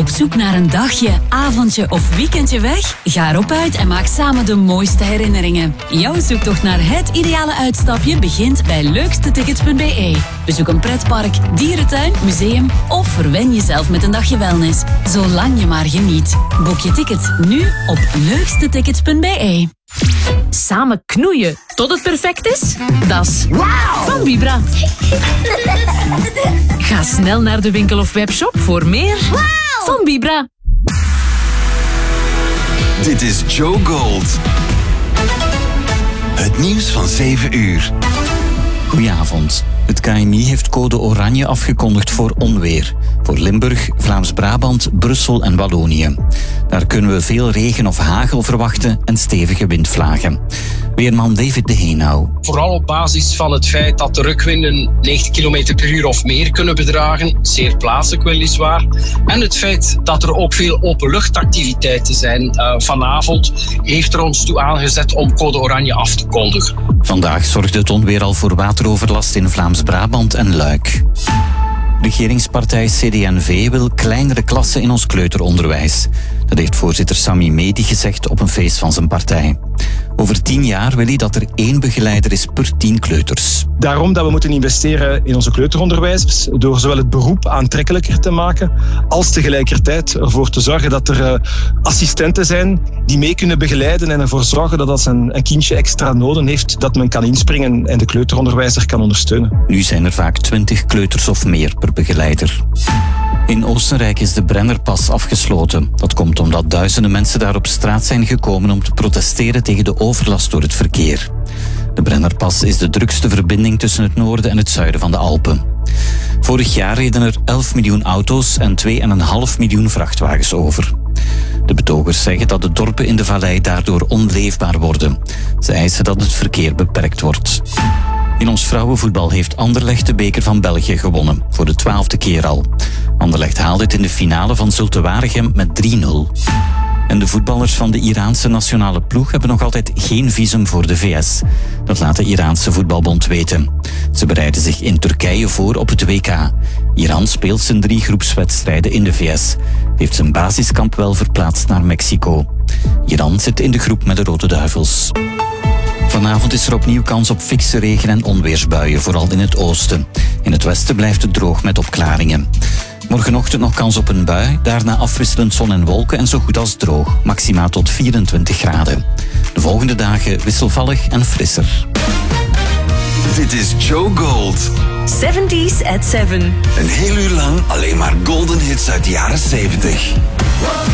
Op zoek naar een dagje, avondje of weekendje weg? Ga erop uit en maak samen de mooiste herinneringen. Jouw zoektocht naar het ideale uitstapje begint bij leukstetickets.be. Bezoek een pretpark, dierentuin, museum of verwen jezelf met een dagje wellness. Zolang je maar geniet. Boek je tickets nu op leukstetickets.be. Samen knoeien tot het perfect is? Dat is van Vibra. Ga snel naar de winkel of webshop voor meer van Vibra. Dit is Joe Gold. Het nieuws van 7 uur. Goedenavond. Het KNMI heeft code oranje afgekondigd voor onweer. Voor Limburg, Vlaams-Brabant, Brussel en Wallonië. Daar kunnen we veel regen of hagel verwachten en stevige windvlagen. Weerman David de Heenau. Vooral op basis van het feit dat de rukwinden 90 km per uur of meer kunnen bedragen, zeer plaatselijk weliswaar. En het feit dat er ook veel openluchtactiviteiten zijn vanavond, heeft er ons toe aangezet om code oranje af te kondigen. Vandaag zorgde het onweer al voor wateroverlast in Vlaams-Brabant en Luik. Regeringspartij CD&V wil kleinere klassen in ons kleuteronderwijs. Dat heeft voorzitter Sami Medi gezegd op een feest van zijn partij. Over 10 jaar wil hij dat er 1 begeleider is per 10 kleuters. Daarom dat we moeten investeren in onze kleuteronderwijzers, door zowel het beroep aantrekkelijker te maken, als tegelijkertijd ervoor te zorgen dat er assistenten zijn die mee kunnen begeleiden en ervoor zorgen dat als een kindje extra noden heeft, dat men kan inspringen en de kleuteronderwijzer kan ondersteunen. Nu zijn er vaak 20 kleuters of meer per begeleider. In Oostenrijk is de Brennerpas afgesloten. Dat komt omdat duizenden mensen daar op straat zijn gekomen om te protesteren tegen de overlast door het verkeer. De Brennerpas is de drukste verbinding tussen het noorden en het zuiden van de Alpen. Vorig jaar reden er 11 miljoen auto's en 2,5 miljoen vrachtwagens over. De betogers zeggen dat de dorpen in de vallei daardoor onleefbaar worden. Ze eisen dat het verkeer beperkt wordt. In ons vrouwenvoetbal heeft Anderlecht de beker van België gewonnen, voor de 12e keer al. Anderlecht haalde het in de finale van Zulte Waregem met 3-0. En de voetballers van de Iraanse nationale ploeg hebben nog altijd geen visum voor de VS. Dat laat de Iraanse voetbalbond weten. Ze bereiden zich in Turkije voor op het WK. Iran speelt zijn 3 groepswedstrijden in de VS. Heeft zijn basiskamp wel verplaatst naar Mexico. Iran zit in de groep met de Rode Duivels. Vanavond is er opnieuw kans op fikse regen- en onweersbuien, vooral in het oosten. In het westen blijft het droog met opklaringen. Morgenochtend nog kans op een bui, daarna afwisselend zon en wolken en zo goed als droog, maximaal tot 24 graden. De volgende dagen wisselvallig en frisser. Dit is Joe Gold. 70s at 7. Een heel uur lang alleen maar golden hits uit de jaren 70.